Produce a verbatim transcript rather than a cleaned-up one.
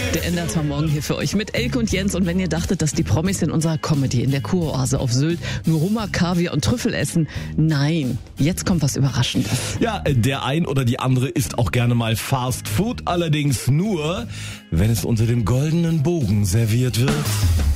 Der Ender zwar morgen hier für euch mit Elke und Jens. Und wenn ihr dachtet, dass die Promis in unserer Comedy in der Kuroase auf Sylt nur Hummer, Kaviar und Trüffel essen, nein, jetzt kommt was Überraschendes. Ja, der ein oder die andere isst auch gerne mal Fast Food, allerdings nur, wenn es unter dem goldenen Bogen serviert wird.